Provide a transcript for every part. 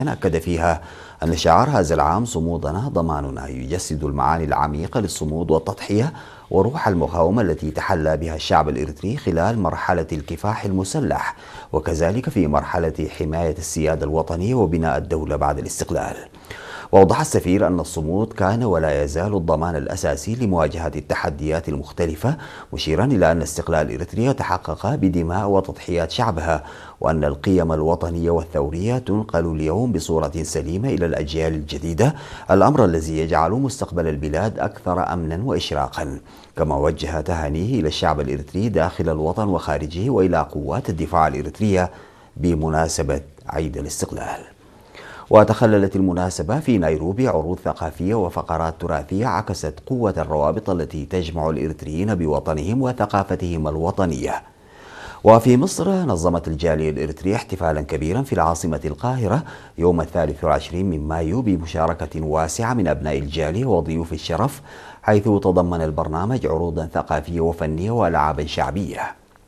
أكد فيها أن شعار هذا العام صمودنا ضماننا يجسد المعاني العميقة للصمود والتضحية وروح المقاومة التي تحلى بها الشعب الإريتري خلال مرحلة الكفاح المسلح، وكذلك في مرحلة حماية السيادة الوطنية وبناء الدولة بعد الاستقلال. وأوضح السفير أن الصمود كان ولا يزال الضمان الأساسي لمواجهة التحديات المختلفة، مشيرا إلى أن استقلال إريتريا تحقق بدماء وتضحيات شعبها، وأن القيم الوطنية والثورية تنقل اليوم بصورة سليمة إلى الأجيال الجديدة، الأمر الذي يجعل مستقبل البلاد أكثر أمنا وإشراقا. كما وجه تهانيه إلى الشعب الإريتري داخل الوطن وخارجه وإلى قوات الدفاع الإريترية بمناسبة عيد الاستقلال. وتخللت المناسبة في نيروبي عروض ثقافية وفقرات تراثية عكست قوة الروابط التي تجمع الإريتريين بوطنهم وثقافتهم الوطنية. وفي مصر نظمت الجالية الإريترية احتفالا كبيرا في العاصمة القاهرة يوم 23 من مايو بمشاركة واسعة من أبناء الجالية وضيوف الشرف، حيث تضمن البرنامج عروضا ثقافية وفنية وألعابا شعبية.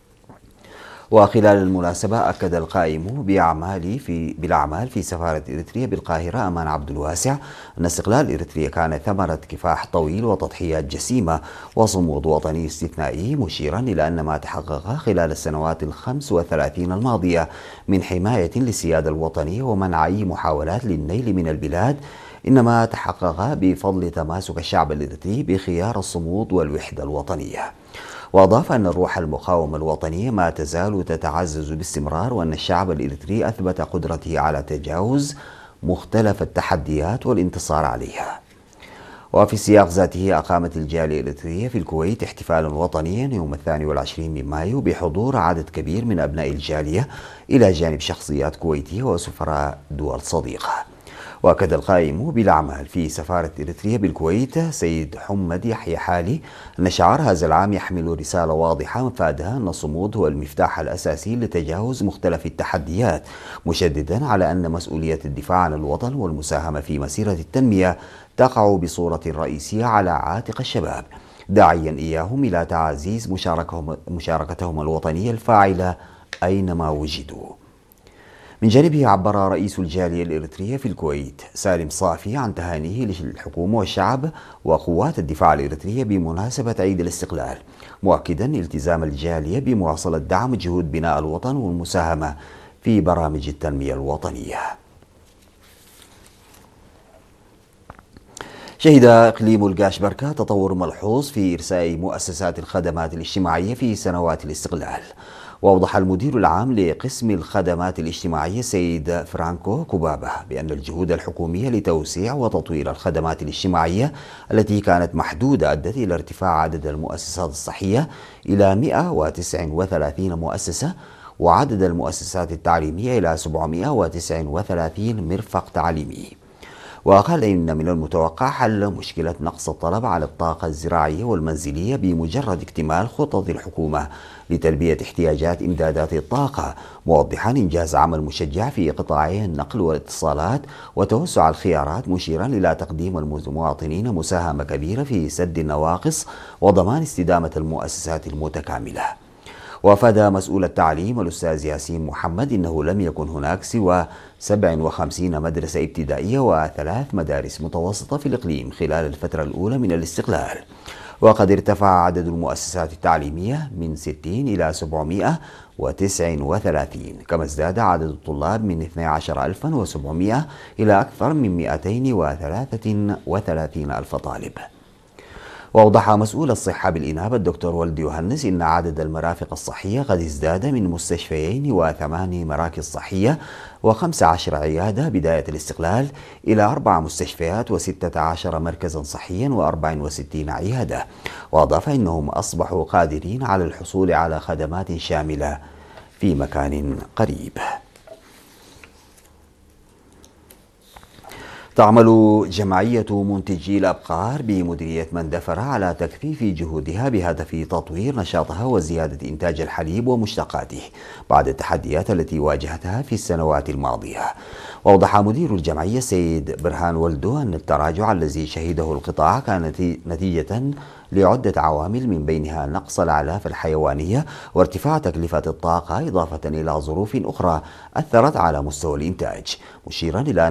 وخلال المناسبة أكد القائم بالأعمال في سفارة إريتريا بالقاهرة أمان عبد الواسع أن استقلال إريتريا كان ثمرة كفاح طويل وتضحيات جسيمة وصمود وطني استثنائي، مشيرا إلى أن ما تحقق خلال السنوات 35 الماضية من حماية للسيادة الوطنية ومنع أي محاولات للنيل من البلاد إنما تحقق بفضل تماسك الشعب الإريتري بخيار الصمود والوحدة الوطنية. وأضاف أن الروح المقاومة الوطنية ما تزال تتعزز باستمرار، وأن الشعب الإريتري أثبت قدرته على تجاوز مختلف التحديات والانتصار عليها. وفي السياق ذاته أقامت الجالية الإريترية في الكويت احتفالا وطنيا يوم 22 من مايو بحضور عدد كبير من أبناء الجالية إلى جانب شخصيات كويتية وسفراء دول صديقة. وأكد القائم بالأعمال في سفارة إريتريا بالكويت سيد حمد يحيى حالي أن شعار هذا العام يحمل رسالة واضحة مفادها أن الصمود هو المفتاح الأساسي لتجاوز مختلف التحديات، مشددا على أن مسؤولية الدفاع عن الوطن والمساهمة في مسيرة التنمية تقع بصورة رئيسية على عاتق الشباب، داعيا إياهم إلى تعزيز مشاركتهم الوطنية الفاعلة أينما وجدوا. من جانبه عبر رئيس الجالية الإريترية في الكويت سالم صافي عن تهانيه للحكومة والشعب وقوات الدفاع الإريترية بمناسبة عيد الاستقلال، مؤكدا التزام الجالية بمواصلة دعم جهود بناء الوطن والمساهمة في برامج التنمية الوطنية. شهد إقليم القاشبركة تطور ملحوظ في إرساء مؤسسات الخدمات الاجتماعية في سنوات الاستقلال. وأوضح المدير العام لقسم الخدمات الاجتماعية سيد فرانكو كوبابا بأن الجهود الحكومية لتوسيع وتطوير الخدمات الاجتماعية التي كانت محدودة أدت إلى ارتفاع عدد المؤسسات الصحية إلى 139 مؤسسة، وعدد المؤسسات التعليمية إلى 739 مرفق تعليمي. وقال إن من المتوقع حل مشكلة نقص الطلب على الطاقة الزراعية والمنزلية بمجرد اكتمال خطط الحكومة لتلبية احتياجات إمدادات الطاقة، موضحا إنجاز عمل مشجع في قطاعي النقل والاتصالات وتوسع الخيارات، مشيرا إلى تقديم المواطنين مساهمة كبيرة في سد النواقص وضمان استدامة المؤسسات المتكاملة. وأفاد مسؤول التعليم الأستاذ ياسين محمد إنه لم يكن هناك سوى 57 مدرسة ابتدائية و3 مدارس متوسطة في الإقليم خلال الفترة الأولى من الاستقلال، وقد ارتفع عدد المؤسسات التعليمية من 60 إلى 739، كما ازداد عدد الطلاب من 12,700 إلى أكثر من 233 ألف طالب. وأوضح مسؤول الصحة بالإنابة الدكتور ولد يوهنس إن عدد المرافق الصحية قد ازداد من مستشفيين و8 مراكز صحية و15 عيادة بداية الاستقلال إلى 4 مستشفيات و16 مركزا صحيا و64 عيادة. وأضاف إنهم أصبحوا قادرين على الحصول على خدمات شاملة في مكان قريب. تعمل جمعية منتجي الأبقار بمديرية مندفرة على تكثيف جهودها بهدف تطوير نشاطها وزيادة إنتاج الحليب ومشتقاته بعد التحديات التي واجهتها في السنوات الماضية. وأوضح مدير الجمعية سيد برهان ولدو أن التراجع الذي شهده القطاع كان نتيجة لعدة عوامل، من بينها نقص الأعلاف الحيوانية وارتفاع تكلفة الطاقة، إضافة إلى ظروف أخرى أثرت على مستوى الإنتاج، مشيرا إلى